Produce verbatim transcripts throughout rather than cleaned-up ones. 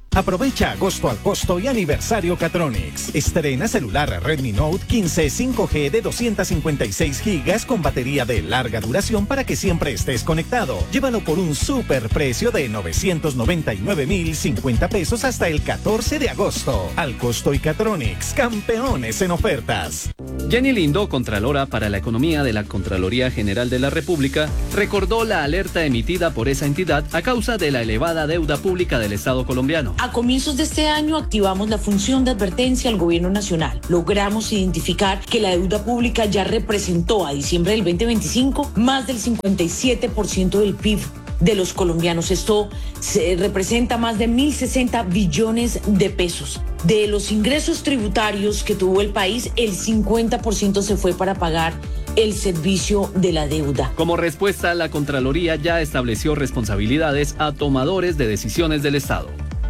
Aprovecha agosto al costo y aniversario Catronics. Estrena celular Redmi Note quince cinco G de doscientos cincuenta y seis gigas con batería de larga duración para que siempre estés conectado. Llévalo por un super precio de novecientos noventa y nueve mil cincuenta pesos hasta el catorce de agosto. Al costo y Catronics, campeones en ofertas. Jenny Lindo, Contralora para la Economía de la Contraloría General de la República, recordó la alerta emitida por esa entidad a causa de la elevada deuda pública del Estado colombiano. A comienzos de este año activamos la función de advertencia al gobierno nacional. Logramos identificar que la deuda pública ya representó a diciembre del veinte veinticinco más del cincuenta y siete por ciento del P I B de los colombianos. Esto se representa más de mil sesenta billones de pesos. De los ingresos tributarios que tuvo el país, el cincuenta por ciento se fue para pagar el servicio de la deuda. Como respuesta, la Contraloría ya estableció responsabilidades a tomadores de decisiones del Estado.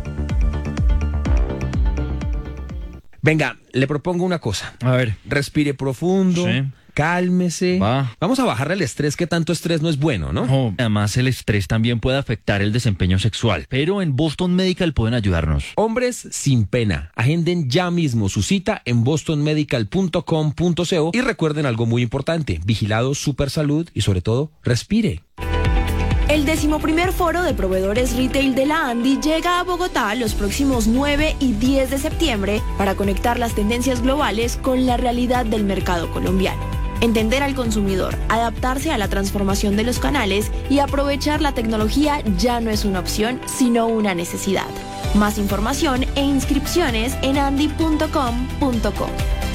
Venga, le propongo una cosa. A ver. Respire profundo, sí. Cálmese. Va. Vamos a bajarle el estrés, que tanto estrés no es bueno, ¿no? Oh, además, el estrés también puede afectar el desempeño sexual. Pero en Boston Medical pueden ayudarnos. Hombres sin pena. Agenden ya mismo su cita en boston medical punto com punto co y recuerden algo muy importante. Vigilado Supersalud y sobre todo, respire. El decimoprimer foro de proveedores retail de la ANDI llega a Bogotá los próximos nueve y diez de septiembre para conectar las tendencias globales con la realidad del mercado colombiano. Entender al consumidor, adaptarse a la transformación de los canales y aprovechar la tecnología ya no es una opción, sino una necesidad. Más información e inscripciones en andi punto com punto co.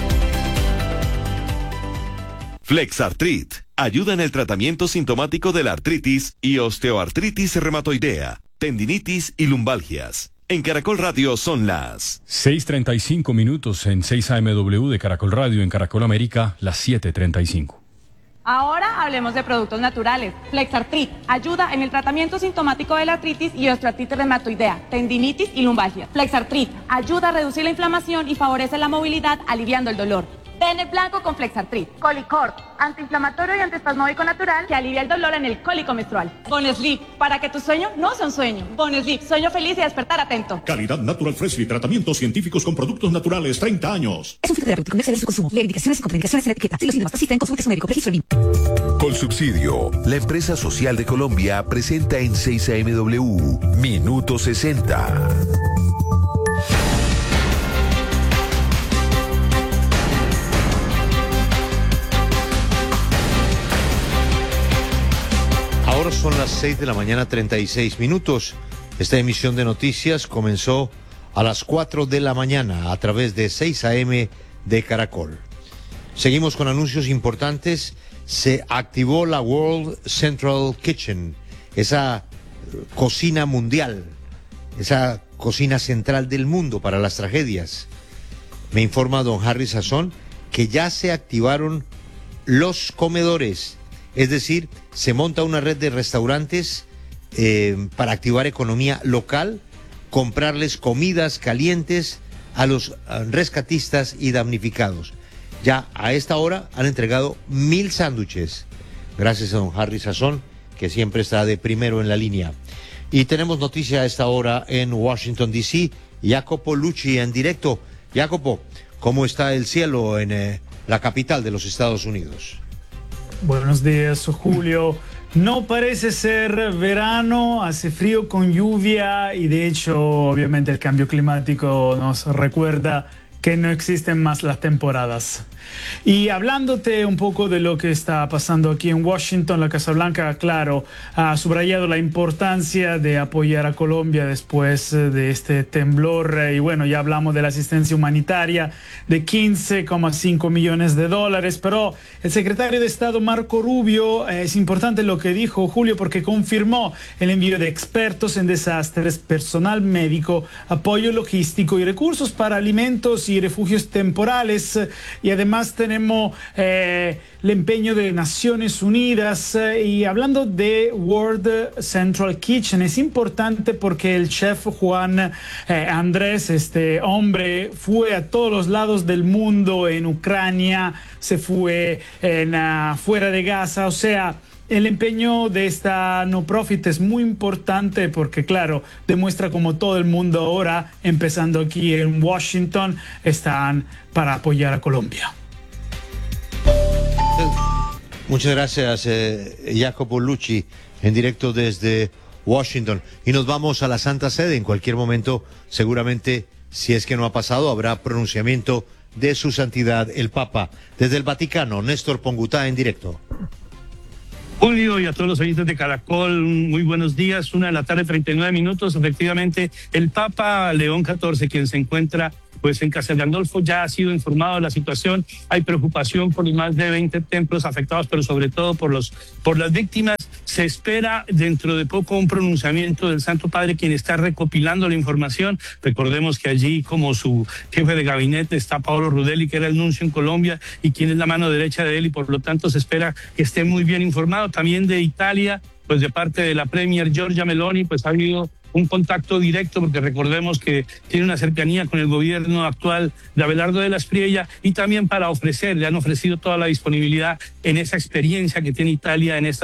Flexartrit ayuda en el tratamiento sintomático de la artritis y osteoartritis reumatoidea, tendinitis y lumbalgias. En Caracol Radio son las seis treinta y cinco minutos en seis A M W de Caracol Radio, en Caracol América, las siete treinta y cinco. Ahora hablemos de productos naturales. Flexartrit ayuda en el tratamiento sintomático de la artritis y osteoartritis reumatoidea, tendinitis y lumbalgia. Flexartrit ayuda a reducir la inflamación y favorece la movilidad, aliviando el dolor. Pene blanco con Flexartrit. Colicorp, antiinflamatorio y antiespasmódico natural que alivia el dolor en el cólico menstrual. Bonesleep, para que tu sueño no sea un sueño. Bonesleep, sueño feliz y despertar atento. Calidad Natural Freshly, tratamientos científicos con productos naturales, treinta años. Es un filtro terapéutico, no exceder su consumo. Lee indicaciones y contraindicaciones en la etiqueta. Si los síntomas persisten, consulte su médico. Registro B I M. Colsubsidio, la empresa social de Colombia, presenta en seis A M W Minuto sesenta. Ahora son las seis de la mañana, treinta y seis minutos. Esta emisión de noticias comenzó a las cuatro de la mañana a través de seis A M de Caracol. Seguimos con anuncios importantes. Se activó la World Central Kitchen, esa cocina mundial, esa cocina central del mundo para las tragedias. Me informa don Harry Sazón que ya se activaron los comedores. Es decir, se monta una red de restaurantes eh, para activar economía local, comprarles comidas calientes a los rescatistas y damnificados. Ya a esta hora han entregado mil sándwiches, gracias a don Harry Sazón, que siempre está de primero en la línea. Y tenemos noticia a esta hora en Washington, D C Jacopo Lucci en directo. Jacopo, ¿cómo está el cielo en eh, la capital de los Estados Unidos? Buenos días, Julio. No parece ser verano, hace frío con lluvia y de hecho, obviamente, el cambio climático nos recuerda que no existen más las temporadas. Y hablándote un poco de lo que está pasando aquí en Washington, la Casa Blanca, claro, ha subrayado la importancia de apoyar a Colombia después de este temblor. Y bueno, ya hablamos de la asistencia humanitaria de quince coma cinco millones de dólares, pero el secretario de Estado Marco Rubio, eh, es importante lo que dijo Julio, porque confirmó el envío de expertos en desastres, personal médico, apoyo logístico y recursos para alimentos y refugios temporales. Y además tenemos eh, el empeño de Naciones Unidas. Eh, y hablando de World Central Kitchen, es importante porque el chef Juan eh, Andrés, este hombre, fue a todos los lados del mundo, en Ucrania, se fue en, uh, fuera de Gaza, o sea, el empeño de esta no profit es muy importante porque, claro, demuestra como todo el mundo ahora, empezando aquí en Washington, están para apoyar a Colombia. Muchas gracias, eh, Jacopo Lucci, en directo desde Washington. Y nos vamos a la Santa Sede. En cualquier momento, seguramente, si es que no ha pasado, habrá pronunciamiento de su santidad el Papa. Desde el Vaticano, Néstor Pongutá en directo. Julio, y a todos los oyentes de Caracol, muy buenos días. Una de la tarde, treinta y nueve minutos. Efectivamente, el Papa León catorce, quien se encuentra pues en Castel Gandolfo, ya ha sido informado de la situación. Hay preocupación por los más de veinte templos afectados, pero sobre todo por los por las víctimas. Se espera dentro de poco un pronunciamiento del Santo Padre, quien está recopilando la información. Recordemos que allí, como su jefe de gabinete, está Paolo Rudelli, que era el nuncio en Colombia y quien es la mano derecha de él, y por lo tanto se espera que esté muy bien informado. También de Italia, pues de parte de la Premier Giorgia Meloni, pues ha habido un contacto directo, porque recordemos que tiene una cercanía con el gobierno actual de Abelardo de la Espriella, y también para ofrecer, le han ofrecido toda la disponibilidad en esa experiencia que tiene Italia en esta